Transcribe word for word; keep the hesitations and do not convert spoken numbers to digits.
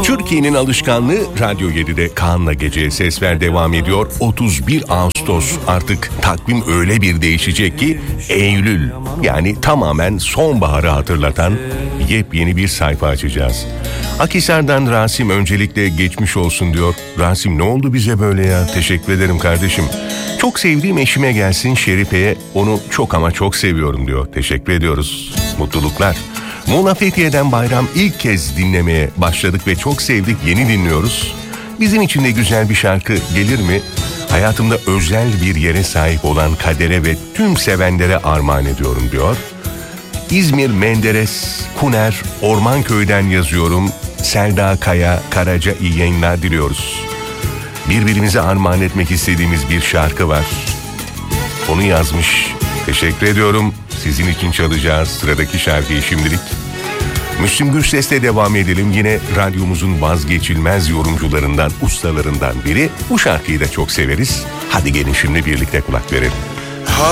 Türkiye'nin alışkanlığı Radyo yedide Kaan'la Gece'ye Ses Ver devam ediyor. otuz bir Ağustos, artık takvim öyle bir değişecek ki Eylül, yani tamamen sonbaharı hatırlatan yepyeni bir sayfa açacağız. Akhisar'dan Rasim öncelikle geçmiş olsun diyor. Rasim, ne oldu bize böyle ya? Teşekkür ederim kardeşim. Çok sevdiğim eşime gelsin Şerife'ye, onu çok ama çok seviyorum diyor. Teşekkür ediyoruz. Mutluluklar. Muğla Fethiye'den Bayram, ilk kez dinlemeye başladık ve çok sevdik, yeni dinliyoruz. Bizim için de güzel bir şarkı gelir mi? Hayatımda özel bir yere sahip olan Kader'e ve tüm sevenlere armağan ediyorum diyor. İzmir Menderes Kuner Ormanköy'den yazıyorum. Selda Kaya Karaca iyi yayınlar diliyoruz. Birbirimize armağan etmek istediğimiz bir şarkı var. Onu yazmış. Teşekkür ediyorum. Sizin için çalacağız sıradaki şarkıyı şimdilik. Müslüm Gürses'le devam edelim. Yine radyomuzun vazgeçilmez yorumcularından, ustalarından biri. Bu şarkıyı da çok severiz. Hadi gelin şimdi birlikte kulak verelim.